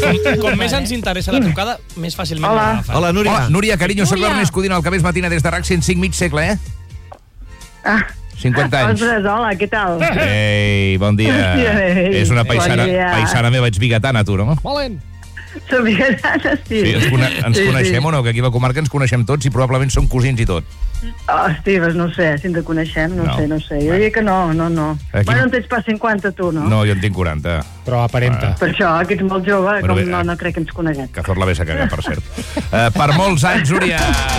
Com més ens interessa la trucada, més fàcilment l'agafa. Hola, Núria. Hola, Núria, carinyo, soc l'Ernest Codina, el que més matina des de RAC 105, mig segle, eh? 50 anys. Ostres, hola, què tal? Ei, bon dia. Ei, És una bon dia. paisana meva, ets bigatana, tu, no? Valent. Som bigatana, sí. Sí, ens coneixem o no? Que aquí a la comarca ens coneixem tots i probablement som cosins i tot. Hosti, no sé, si ens coneixem, no sé. Jo diria que no. Aquí... Bueno, en tens pas 50, tu, no? No, jo en tinc 40. Però aparenta. Per això, que ets molt jove, Bueno, com no crec que ens coneguem. Que fort la ves a cagar, per cert. Per molts anys, Núria.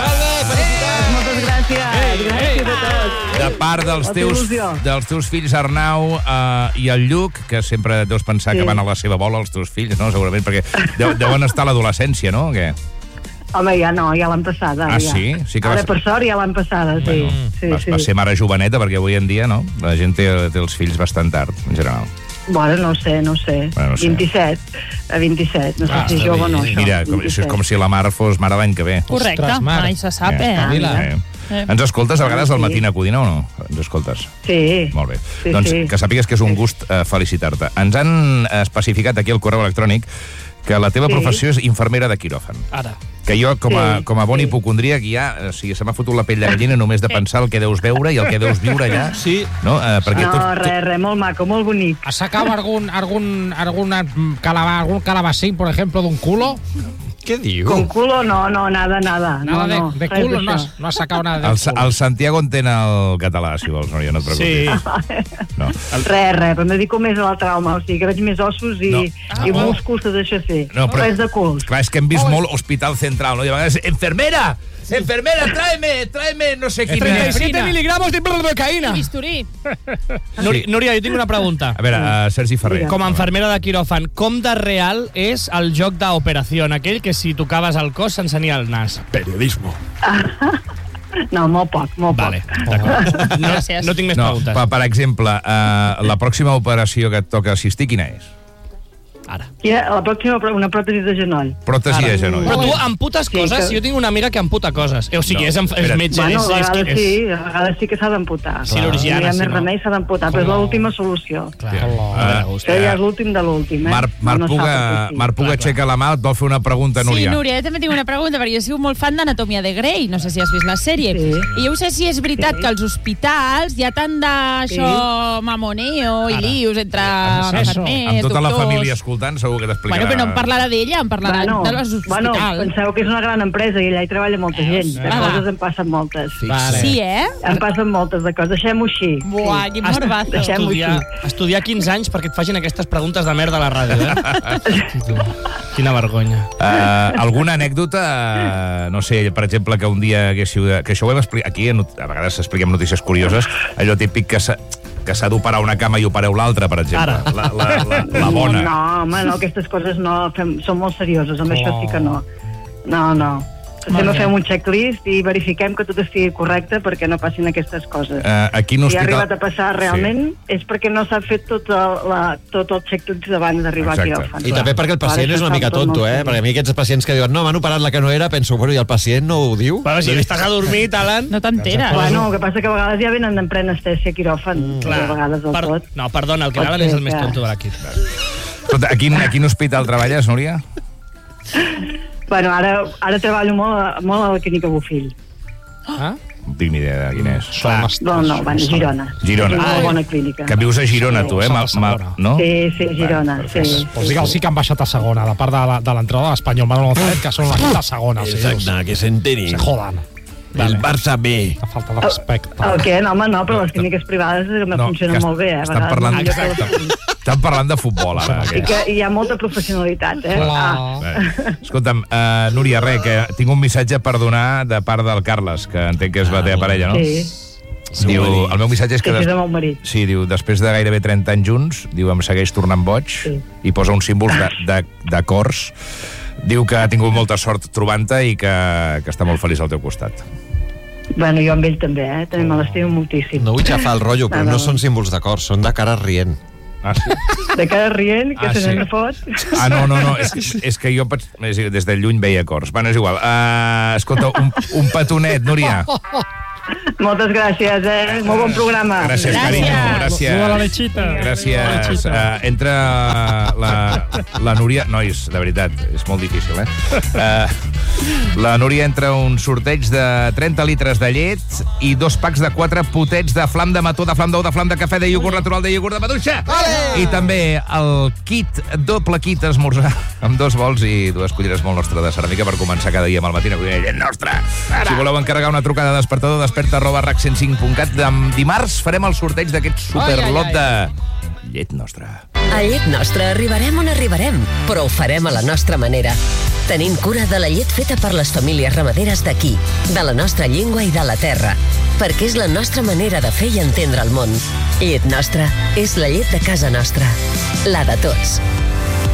Moltes gràcies. Gràcies a tots. De part dels teus fills, Arnau i el Lluc, que sempre deus pensar que van a la seva bola, els teus fills, no? Segurament, perquè deuen estar a l'adolescència, no? O què? Home, ja l'han passada. Ah, ja. sí? Sí que ara, per sort, ja l'han passada, sí. Bueno, va ser mare joveneta, perquè avui en dia, no? La gent té els fills bastant tard, en general. Bueno, no sé. Bueno, no sé. 27. A 27. No sé si és jove o no, això. Mira, és com si la Mar fos mare l'any que ve. Correcte, mai se sap, Ens escoltes a vegades al Matina Codina o no? Ens escoltes? Sí. Molt bé. Doncs que sàpigues que és un gust felicitar-te. Ens han especificat aquí al correu electrònic que la teva professió és infermera de quiròfan. Ara. Que jo, com a bon hipocondríac, ja, o sigui, se m'ha fotut la pell de gallina només de pensar el que deus veure i el que deus viure allà. Sí. No, res, molt maco, molt bonic. ¿Has sacado algún calabacín, por ejemplo, de un culo? Què diu? Con culo, no, nada. Nada de culo, no has sacado nada de culo. El Santiago entén el català, si vols, Núria, no et preocupis. Sí. No. Res, però em dedico més a la trauma, o sigui que veig més ossos i músculs, tot això sí. No, però, res de culs. Clar, és que hem vist molt Hospital Central, no? I a vegades, enfermera, tráeme, no sé quina... 37 miligramos de cocaïna. Bisturí. Núria, jo tinc una pregunta. A veure, Sergi Ferrer. Com a infermera de quiròfan, com de real és el joc d'operació, aquell que si tocaves el cos s'encenia el nas? Periodismo. No, molt poc. Vale, d'acord. Gràcies. No tinc més preguntes. Per exemple, la pròxima operació que et toca assistir, quina és? Ara. La pròxima, una pròtesi de genoll. Pròtesi de genoll. Però tu amputes coses? Jo tinc una amiga que amputa coses. O sigui, és metge. Bueno, a vegades sí que s'ha d'amputar. Cirurgiana, no hi ha més remei, s'ha d'amputar, però és l'última solució. Això ja és l'últim de l'últim, Marc Puga aixeca la mà, et vol fer una pregunta, Núria. Sí, Núria, jo també tinc una pregunta, perquè jo he sigut molt fan d'Anatomia de Grey, no sé si has vist la sèrie. I jo no sé si és veritat que als hospitals hi ha tant d'això mamoneo i lius entre infermers, amb tota la doctors... família escoltant, segur que t'explicarà. Bueno, però no em parlarà d'ella, em parlarà de l'hospital. Bueno, penseu que és una gran empresa i allà hi treballa molta gent. De coses en passen moltes. Sí, En passen moltes de coses. Deixem-ho així. Buah, quin morbazo. Estudiar 15 anys perquè et facin aquestes preguntes de merda a la ràdio, Quina vergonya. Alguna anècdota, no sé, per exemple, que un dia haguéssiu... Que això ho hem explicat... Aquí a vegades expliquem notícies curioses, allò típic que s'ha d'operar una cama i opereu l'altra, per exemple. La bona. No, home, no, aquestes coses no, són molt serioses, amb això sí que no. No. Sempre fem un checklist i verifiquem que tot estigui correcte perquè no passin aquestes coses. Si ha arribat a passar realment és perquè no s'ha fet tot el checklist abans d'arribar a quiròfan. I també perquè el pacient és una mica tonto, perquè a mi aquests pacients que diuen no, m'han operat la que no era, penso, bueno, i el pacient no ho diu? Però si estàs adormit, Alan... No t'enteres. Bueno, el que passa que a vegades ja venen en plena anestèsia a quiròfan. A vegades del tot. No, perdona, el que Alan és el més tonto de l'equip. Escolta, a quin hospital treballes, Núria? Bueno, ara treballo molt a la clínica Bofill. No tinc ni idea de quin és. No, a Girona. Girona. Una bona clínica. Que vius a Girona, tu, no? Sí, Girona, sí. Pues digue'ls sí que han baixat a segona, de part de l'entrada de l'Espanyol Manuel González, que són la segona. Exacte, que s'enteni. Se jodan. El Barça B. A falta de respecte. El què? No, home, no, però les clíniques privades funcionen molt bé, Estan parlant de futbol, ara. I que hi ha molta professionalitat, Escolta'm, Núria, que tinc un missatge per donar de part del Carles, que entenc que és la teva parella, no? Sí. Diu, el meu missatge és que... és el meu marit. Sí, diu, després de gairebé 30 anys junts, diu, em segueix tornant boig, i posa uns símbols de cors. Diu que ha tingut molta sort trobant-te i que està molt feliç al teu costat. Bueno, jo amb ell també, també me l'estimo moltíssim. No vull xafar el rotllo, però no són símbols de cor, són de cara rient. Ah, sí? De cara rient, que se n'en fot. No, és que jo des de lluny veia cors. Bueno, és igual. Escolta, un petonet, Núria. Moltes gràcies, molt bon programa. Gràcies, carinyo. Gràcies. Suba la lechita. Gràcies. Entra la Núria... Nois, de veritat, és molt difícil, la Núria entra a un sorteig de 30 litres de llet i 2 packs de 4 potets de flam de mató, de flam d'ou, de flam de cafè, de iogurt natural, de iogurt de maduixa. I també el doble kit esmorzar, amb 2 bols i 2 culleres molt nostre de ceràmica per començar cada dia amb el matí a cuinar llet nostra. Si voleu encarregar una trucada de despertador, desperta@rac105.cat. Dimarts farem el sorteig d'aquest superlot de llet nostra. A Llet Nostra arribarem on arribarem, però ho farem a la nostra manera. Tenint cura de la llet feta per les famílies ramaderes d'aquí, de la nostra llengua i de la terra, perquè és la nostra manera de fer i entendre el món. Llet Nostra és la llet de casa nostra, la de tots.